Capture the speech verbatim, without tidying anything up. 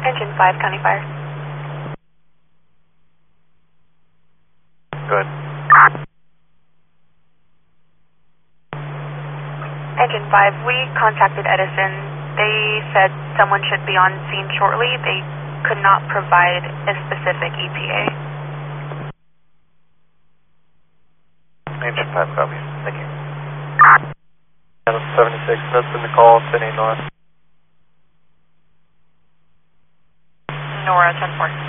Engine five, County Fire. Good. Engine five, we contacted Edison. They said someone should be on scene shortly. They could not provide a specific E T A. Engine five copies. Thank you. Adam seventy-six, that's in the call, ten eight North. Nora, ten four.